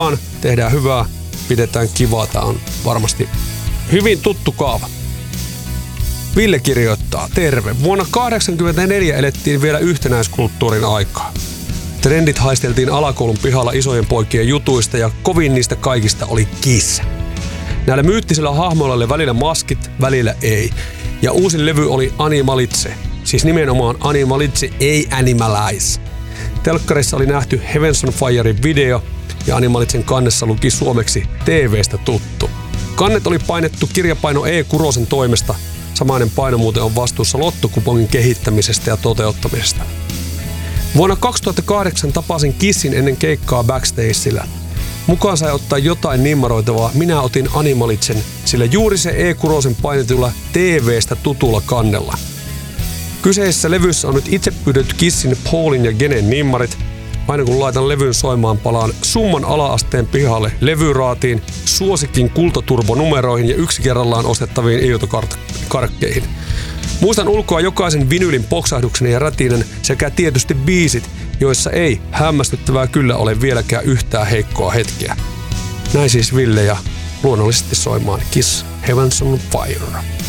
tehdään hyvää, pidetään kivaa. Tää on varmasti hyvin tuttu kaava. Ville kirjoittaa, terve. Vuonna 1984 elettiin vielä yhtenäiskulttuurin aikaa. Trendit haisteltiin alakoulun pihalla isojen poikien jutuista ja kovin niistä kaikista oli Kiss. Näillä myyttisillä hahmoilla oli välillä maskit, välillä ei. Ja uusin levy oli Animalize, siis nimenomaan Animalize, ei Animalize. Telkkarissa oli nähty Heavens on Firein video ja Animalizen kannessa luki suomeksi TV:stä tuttu. Kannet oli painettu kirjapaino E. Kurosen toimesta. Samainen paino muuten on vastuussa lottokupongin kehittämisestä ja toteuttamisesta. Vuonna 2008 tapasin Kissin ennen keikkaa backstageillä. Mukaan sai ottaa jotain nimmaroitavaa, minä otin Animalizen, sillä juuri se E. Kurosen painetulla TV:stä tutulla kannella. Kyseisessä levyssä on nyt itse pyydetty Kissin, Paulin ja Genen nimmarit. Aina kun laitan levyn soimaan, palaan Summan ala-asteen pihalle levyraatiin, Suosikin kultaturbonumeroihin ja yksi kerrallaan ostettaviin irtokarkkeihin. Muistan ulkoa jokaisen vinylin poksahduksen ja rätinän sekä tietysti biisit, joissa ei hämmästyttävää kyllä ole vieläkään yhtään heikkoa hetkeä. Näin siis Ville ja luonnollisesti soimaan Kiss Heavens on Fire.